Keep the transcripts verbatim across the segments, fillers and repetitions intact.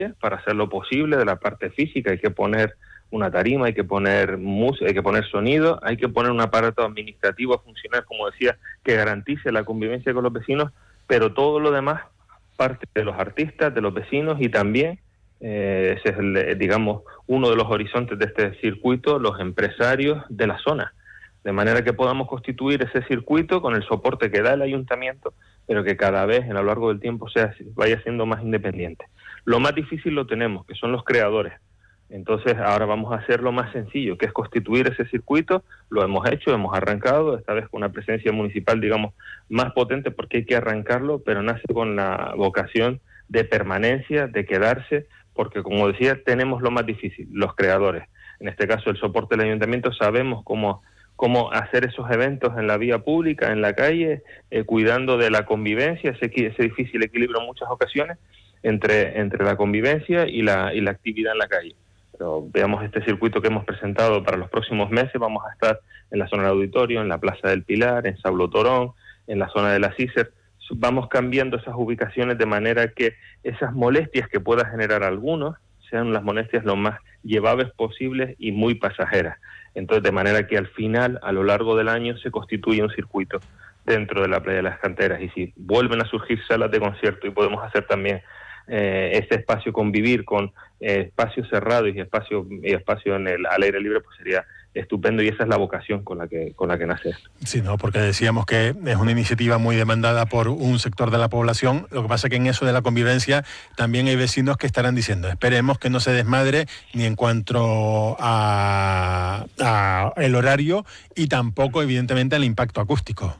para hacerlo posible de la parte física. Hay que poner una tarima, hay que poner música, hay que poner sonido, hay que poner un aparato administrativo a funcionar, como decía, que garantice la convivencia con los vecinos, pero todo lo demás parte de los artistas, de los vecinos y también, eh, ese es, el, digamos, uno de los horizontes de este circuito, los empresarios de la zona, de manera que podamos constituir ese circuito con el soporte que da el ayuntamiento, pero que cada vez a lo largo del tiempo sea, vaya siendo más independiente. Lo más difícil lo tenemos, que son los creadores. Entonces ahora vamos a hacer lo más sencillo, que es constituir ese circuito. Lo hemos hecho, hemos arrancado, esta vez con una presencia municipal, digamos, más potente porque hay que arrancarlo, pero nace con la vocación de permanencia, de quedarse, porque como decía, tenemos lo más difícil, los creadores. En este caso el soporte del ayuntamiento, sabemos cómo, cómo hacer esos eventos en la vía pública, en la calle, eh, cuidando de la convivencia, ese, ese difícil equilibrio en muchas ocasiones entre, entre la convivencia y la, y la actividad en la calle. Pero veamos este circuito que hemos presentado para los próximos meses. Vamos a estar en la zona del auditorio, en la Plaza del Pilar, en Saulo Torón, en la zona de la Cícer. Vamos cambiando esas ubicaciones de manera que esas molestias que pueda generar algunos sean las molestias lo más llevables posibles y muy pasajeras. Entonces, de manera que al final, a lo largo del año, se constituye un circuito dentro de la Playa de las Canteras. Y si vuelven a surgir salas de concierto y podemos hacer también Eh, ese espacio convivir con eh, espacios cerrados y espacio y espacio en el al aire libre, pues sería estupendo, y esa es la vocación con la que con la que nace esto. Sí, no, porque decíamos que es una iniciativa muy demandada por un sector de la población. Lo que pasa es que en eso de la convivencia también hay vecinos que estarán diciendo, esperemos que no se desmadre ni en cuanto a, a el horario y tampoco evidentemente al impacto acústico.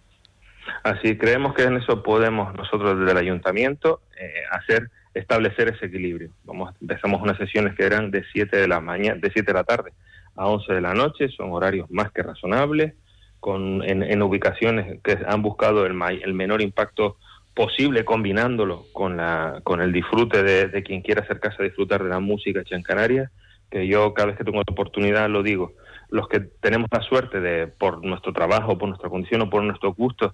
Así creemos que en eso podemos nosotros desde el ayuntamiento eh, hacer establecer ese equilibrio. Vamos, empezamos unas sesiones que eran de siete de la mañana, de siete de la tarde a once de la noche, son horarios más que razonables, con en, en ubicaciones que han buscado el, el menor impacto posible, combinándolo con la con el disfrute de, de quien quiera acercarse a disfrutar de la música hecha en Canarias, que yo cada vez que tengo la oportunidad lo digo. Los que tenemos la suerte de, por nuestro trabajo, por nuestra condición o por nuestros gustos,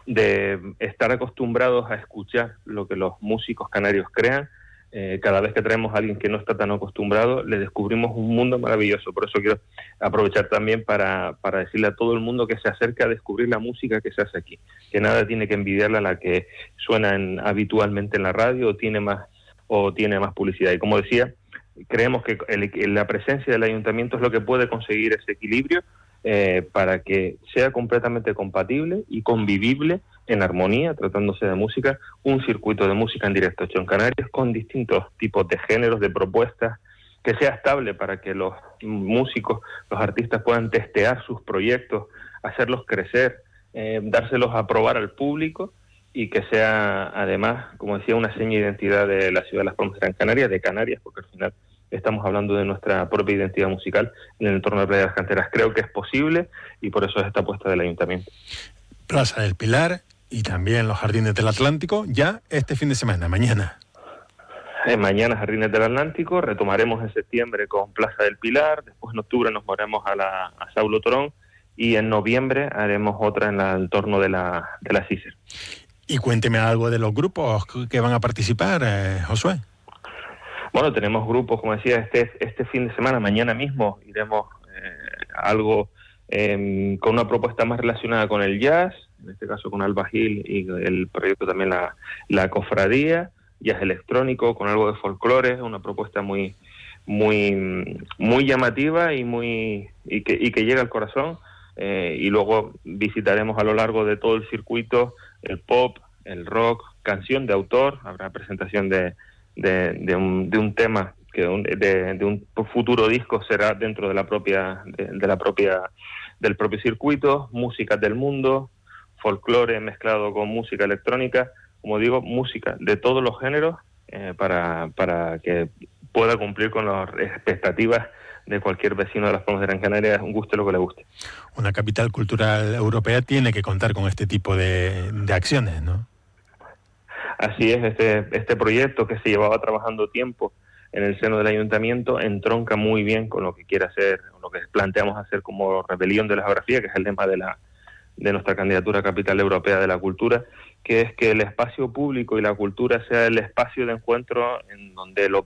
de estar acostumbrados a escuchar lo que los músicos canarios crean, eh, cada vez que traemos a alguien que no está tan acostumbrado, le descubrimos un mundo maravilloso. Por eso quiero aprovechar también para, para decirle a todo el mundo que se acerque a descubrir la música que se hace aquí, que nada tiene que envidiarla a la que suena en, habitualmente en la radio o tiene más, o tiene más publicidad. Y como decía, creemos que el, la presencia del ayuntamiento es lo que puede conseguir ese equilibrio eh, para que sea completamente compatible y convivible en armonía, tratándose de música, un circuito de música en directo hecho en Canarias con distintos tipos de géneros, de propuestas, que sea estable para que los músicos, los artistas puedan testear sus proyectos, hacerlos crecer, eh, dárselos a probar al público, y que sea además, como decía, una seña de identidad de la ciudad de Las Palmas de Gran Canaria, de Canarias, porque al final estamos hablando de nuestra propia identidad musical en el entorno de la Playa de las Canteras. Creo que es posible y por eso es esta apuesta del ayuntamiento. Plaza del Pilar y también los Jardines del Atlántico, ya este fin de semana, mañana. Eh, mañana Jardines del Atlántico, retomaremos en septiembre con Plaza del Pilar, después en octubre nos movemos a, la, a Saulo Torón y en noviembre haremos otra en la, el entorno de la, de la Cícer. Y cuénteme algo de los grupos que van a participar, eh, Josué. Bueno, tenemos grupos, como decía, este este fin de semana, mañana mismo, iremos eh, algo eh, con una propuesta más relacionada con el jazz, en este caso con Alba Gil y el proyecto también la, la Cofradía, jazz electrónico, con algo de folclore, una propuesta muy muy muy llamativa y muy y que, y que llega al corazón. Eh, y luego visitaremos a lo largo de todo el circuito el pop, el rock, canción de autor, habrá presentación de, de, de, un, de un tema, que un, de, de un futuro disco será dentro de la propia, de, de la propia, del propio circuito, músicas del mundo, folclore mezclado con música electrónica, como digo, música de todos los géneros, eh, para, para que pueda cumplir con las expectativas de cualquier vecino de Las Palmas de Gran Canaria, un guste lo que le guste. Una capital cultural europea tiene que contar con este tipo de, de acciones, ¿no? Así es, este, este proyecto que se llevaba trabajando tiempo en el seno del ayuntamiento entronca muy bien con lo que quiere hacer, con lo que planteamos hacer como Rebelión de la Geografía, que es el lema de la de nuestra candidatura a Capital Europea de la Cultura, que es que el espacio público y la cultura sea el espacio de encuentro en donde los